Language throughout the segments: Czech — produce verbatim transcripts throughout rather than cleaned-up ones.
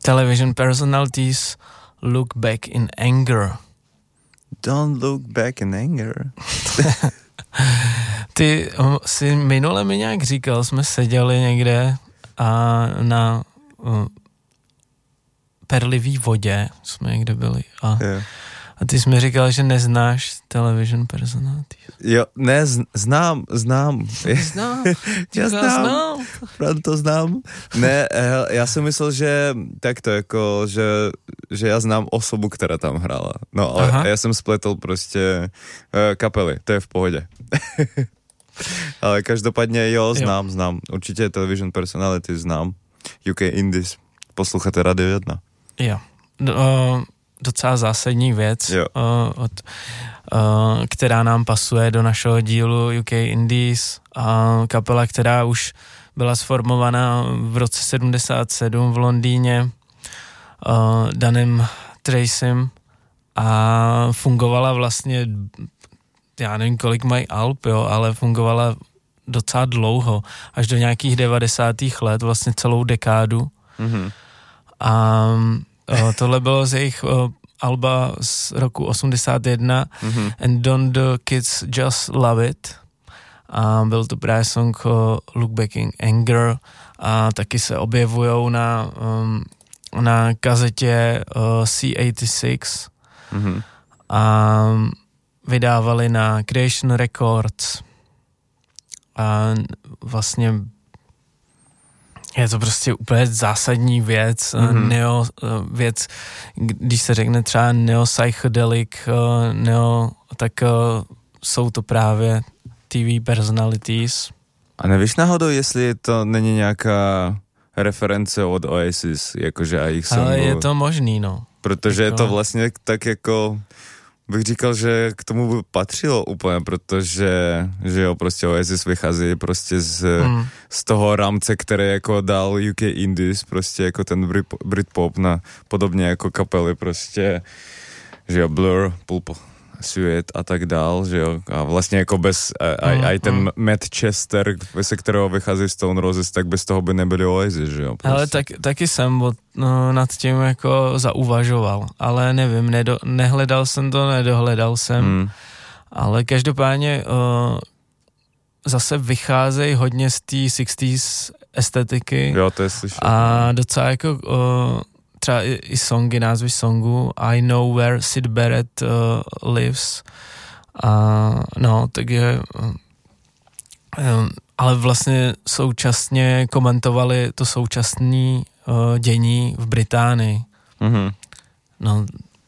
television personalities look back in anger. Don't look back in anger. Ty si minule mi nějak říkal, jsme seděli někde a na uh, perlivý vodě jsme někde byli a, yeah. a ty jsi mi říkal, že neznáš television personalities. Jo, ne, znám, znám. Znám, já znám, znám. Pravda to znám. Ne, já jsem myslel, že tak to jako, že, že já znám osobu, která tam hrála. No, ale Aha. já jsem spletl prostě uh, kapely, to je v pohodě. Ale každopádně jo, znám, jo. znám. Určitě television personality znám. U K Indies. Posloucháte Radio jedna. Jo. Uh, docela zásadní věc, uh, od, uh, která nám pasuje do našeho dílu U K Indies. Uh, kapela, která už byla sformovaná v roce sedmdesát sedm v Londýně uh, Danem Tracym a fungovala vlastně, já nevím, kolik mají alb, jo, ale fungovala docela dlouho, až do nějakých devadesátých let, vlastně celou dekádu. Mm-hmm. A o, tohle bylo z jejich o, alba z roku osmdesát jedna mm-hmm. And Don't the Kids Just Love It. A byl to právě song o, Look Back in Anger a taky se objevujou na, um, na kazetě o, C osmdesát šest mm-hmm. a vydávali na Creation Records a vlastně je to prostě úplně zásadní věc, mm-hmm. neo, věc, když se řekne třeba neo-psychedelic, neo, tak jsou to právě T V personalities. A nevíš náhodou, jestli to není nějaká reference od Oasis, jakože a jich songů? Ale je to možný, no. Protože jako... je to vlastně tak jako... bych říkal, že k tomu by patřilo úplně, protože že jo, prostě Oasis vychází prostě z, mm. z toho rámce, který jako dal U K Indies, prostě jako ten Britpop na podobně jako kapely prostě, že jo, Blur, Pulp, Suede a tak dál, že jo, a vlastně jako bez, a, mm, a i ten mm. Matt Chester, se kterého vychází Stone Roses, tak bez toho by nebyli Oasis, že jo. Prostě. Ale tak, taky jsem od, no, nad tím jako zauvažoval, ale nevím, nedo, nehledal jsem to, nedohledal jsem, mm. ale každopádně uh, zase vycházejí hodně z té šedesátých estetiky. Jo, to je slyšet. A docela jako uh, třeba i, i songy, názvy songu I Know Where Syd Barrett uh, Lives a no, takže uh, um, ale vlastně současně komentovali to současné uh, dění v Británii. Mm-hmm. No,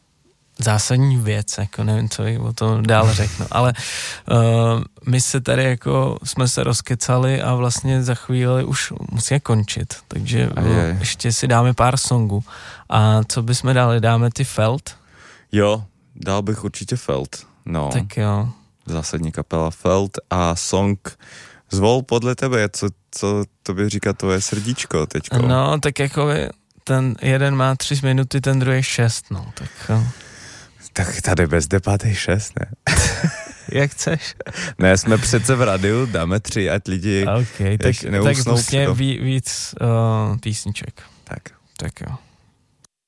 zásadní věc, jako nevím, co o tom dál řeknu, ale uh, my se tady jako jsme se rozkecali a vlastně za chvíli už musíme končit, takže uh, ještě si dáme pár songů. A co bychom dali? Dáme ty Felt? Jo, dal bych určitě Felt, no. Tak jo. Zásadní kapela Felt a song zvol podle tebe, co, co tobě říká tvoje srdíčko teďko? No, tak jako ten jeden má tři minuty, ten druhý šest, no, tak jo. Tak tady bez debaty šest, ne? Jak chceš? Ne, jsme přece v radiu, dáme tři, ať lidi okay, tak, neusnou. Tak vlastně ví, víc uh, písniček. Tak. Tak jo.